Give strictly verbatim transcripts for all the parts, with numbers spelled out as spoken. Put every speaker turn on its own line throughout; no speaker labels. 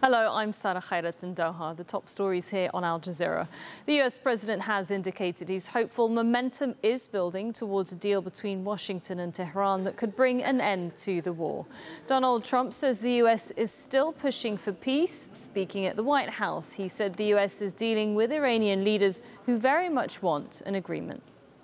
Hello, I'm Sarah Khairat in Doha. The top stories here on Al Jazeera. The U S president has indicated he's hopeful momentum is building towards a deal between Washington and Tehran that could bring an end to the war. Donald Trump says the U S is still pushing for peace. Speaking at the White House, he said the U S is dealing with Iranian leaders who very much want an agreement.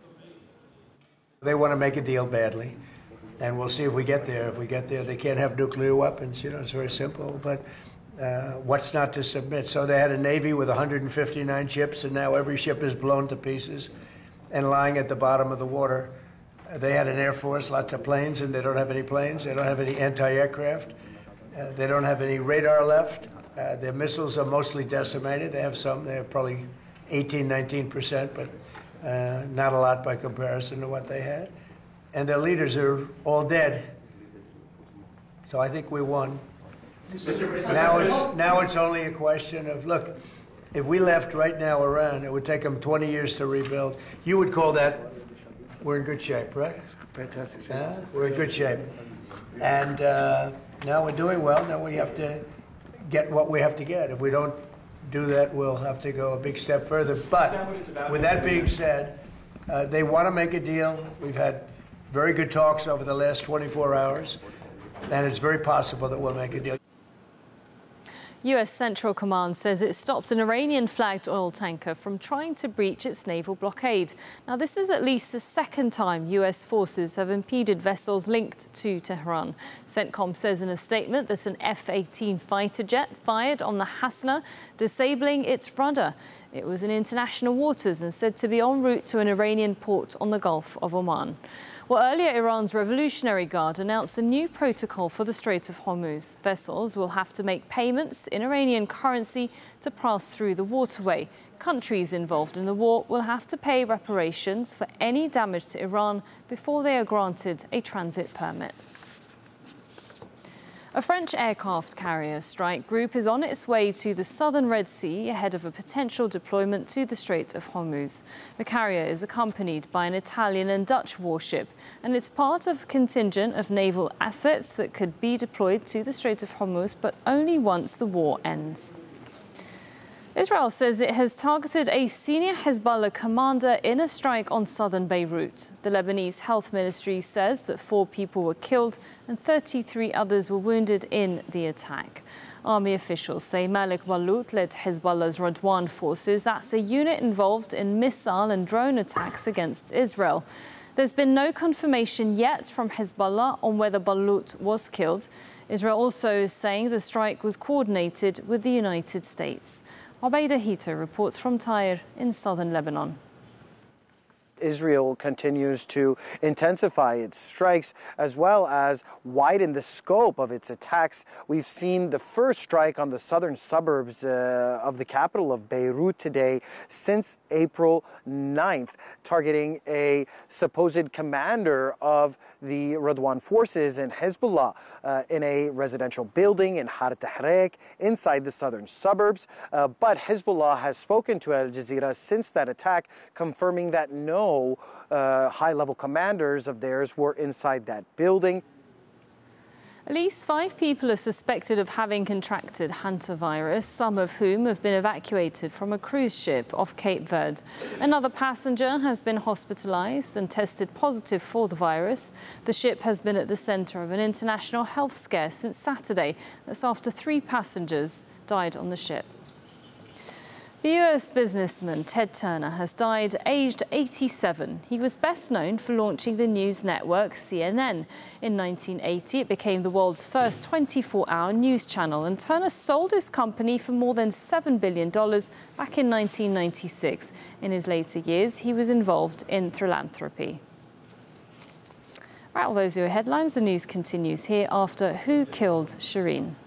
They want to make a deal badly, and we'll see if we get there. If we get there, they can't have nuclear weapons. You know, it's very simple. But Uh, what's not to submit? So they had a Navy with one hundred fifty-nine ships, and now every ship is blown to pieces and lying at the bottom of the water. Uh, they had an Air Force, lots of planes, and they don't have any planes. They don't have any anti-aircraft. Uh, they don't have any radar left. Uh, their missiles are mostly decimated. They have some. They have probably eighteen, nineteen percent, but uh, not a lot by comparison to what they had. And their leaders are all dead. So I think we won. Now it's, now it's only a question of, look, if we left right now Iran, it would take them twenty years to rebuild. You would call that, we're in good shape, right?
Fantastic shape.
Uh, we're in good shape. And uh, now we're doing well. Now we have to get what we have to get. If we don't do that, we'll have to go a big step further. But with that being said, uh, they want to make a deal. We've had very good talks over the last twenty-four hours, and it's very possible that we'll make a deal.
U S Central Command says it stopped an Iranian-flagged oil tanker from trying to breach its naval blockade. Now, this is at least the second time U S forces have impeded vessels linked to Tehran. CENTCOM says in a statement that an F eighteen fighter jet fired on the Hasna, disabling its rudder. It was in international waters and said to be en route to an Iranian port on the Gulf of Oman. Well, earlier, Iran's Revolutionary Guard announced a new protocol for the Strait of Hormuz. Vessels will have to make payments in Iranian currency to pass through the waterway. Countries involved in the war will have to pay reparations for any damage to Iran before they are granted a transit permit. A French aircraft carrier strike group is on its way to the southern Red Sea ahead of a potential deployment to the Strait of Hormuz. The carrier is accompanied by an Italian and Dutch warship, and it's part of a contingent of naval assets that could be deployed to the Strait of Hormuz, but only once the war ends. Israel says it has targeted a senior Hezbollah commander in a strike on southern Beirut. The Lebanese Health Ministry says that four people were killed and thirty-three others were wounded in the attack. Army officials say Malik Balut led Hezbollah's Radwan forces. That's a unit involved in missile and drone attacks against Israel. There's been no confirmation yet from Hezbollah on whether Balut was killed. Israel also is saying the strike was coordinated with the United States. Obaida Hita reports from Tyre in southern Lebanon.
Israel continues to intensify its strikes as well as widen the scope of its attacks. We've seen the first strike on the southern suburbs uh, of the capital of Beirut today since April ninth, targeting a supposed commander of the Radwan forces and Hezbollah uh, in a residential building in Har Tahrek inside the southern suburbs. Uh, but Hezbollah has spoken to Al Jazeera since that attack, confirming that no Uh, high-level commanders of theirs were inside that building.
At least five people are suspected of having contracted hantavirus, some of whom have been evacuated from a cruise ship off Cape Verde. Another passenger has been hospitalized and tested positive for the virus. The ship has been at the center of an international health scare since Saturday. That's after three passengers died on the ship. The U S businessman Ted Turner has died aged eighty-seven. He was best known for launching the news network C N N. In nineteen eighty, it became the world's first twenty-four hour news channel, and Turner sold his company for more than seven billion dollars back in nineteen ninety-six. In his later years, he was involved in philanthropy. Right, well, those are your headlines. The news continues here after Who Killed Shireen?